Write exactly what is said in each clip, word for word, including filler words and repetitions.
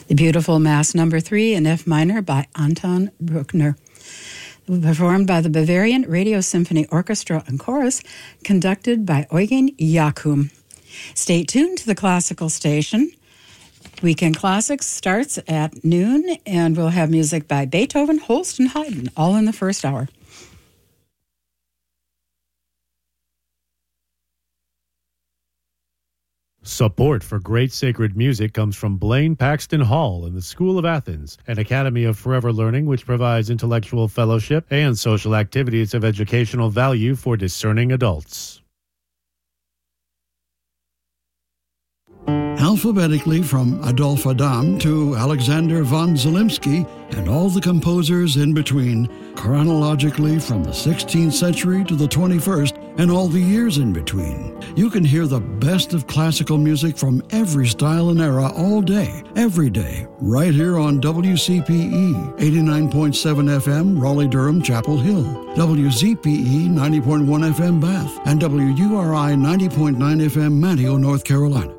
The beautiful Mass Number Three in F minor by Anton Bruckner, performed by the Bavarian Radio Symphony Orchestra and Chorus, conducted by Eugen Jakum. Stay tuned to the classical station. Weekend Classics starts at noon, and we'll have music by Beethoven, Holst, and Haydn, all in the first hour. Support for great sacred music comes from Blaine Paxton Hall and the School of Athens, an academy of forever learning which provides intellectual fellowship and social activities of educational value for discerning adults. Alphabetically from Adolf Adam to Alexander von Zelensky and all the composers in between, chronologically from the sixteenth century to the twenty-first and all the years in between. You can hear the best of classical music from every style and era all day, every day, right here on W C P E eighty-nine point seven F M, Raleigh-Durham, Chapel Hill, W Z P E ninety point one F M, Bath, and W U R I ninety point nine F M, Manteo, North Carolina.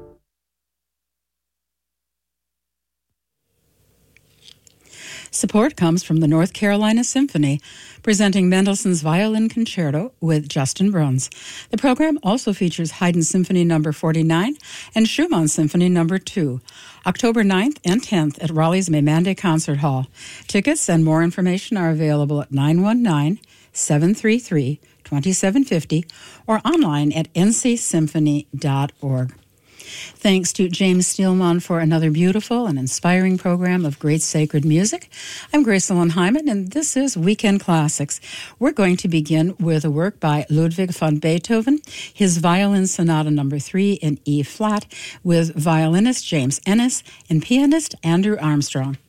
Support comes from the North Carolina Symphony, presenting Mendelssohn's Violin Concerto with Justin Bruns. The program also features Haydn Symphony Number forty-nine and Schumann Symphony Number two, October ninth and tenth at Raleigh's Maimande Concert Hall. Tickets and more information are available at nine one nine, seven three three, two seven five zero or online at n c symphony dot org. Thanks to James Steelman for another beautiful and inspiring program of great sacred music. I'm Grace Ellen Hyman, and this is Weekend Classics. We're going to begin with a work by Ludwig van Beethoven, his Violin Sonata Number Three in E flat, with violinist James Ennis and pianist Andrew Armstrong.